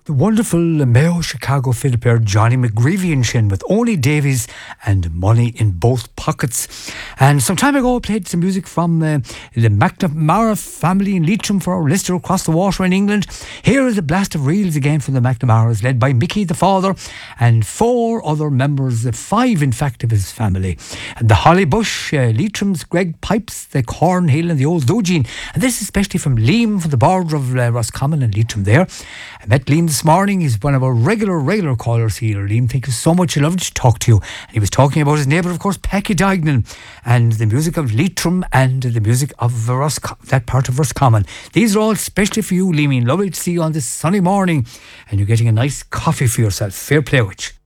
The wonderful Mayo Chicago fiddle player Johnny McGreevy and Shin with Only Davies and Money in Both Pockets. And some time ago I played some music from the McNamara family in Leitrim for our listener across the water in England. Here is a blast of reels again from the McNamaras, led by Mickey the father and 4 other members, 5 in fact of his family. And the Holly Bush, Leitrim's Greg Pipes, the Cornhill and the Old Dugeen. And this is especially from Liam, from the border of Roscommon and Leitrim there. I met Liam this morning. He's one of our regular callers here. Liam, thank you so much. I loved to talk to you. And he was talking about his neighbour, of course, Pecky Dignan, and the music of Leitrim and the music of that part of Roscommon. These are all especially for you, Liam. Lovely to see you on this sunny morning, and you're getting a nice coffee for yourself. Fair play with you.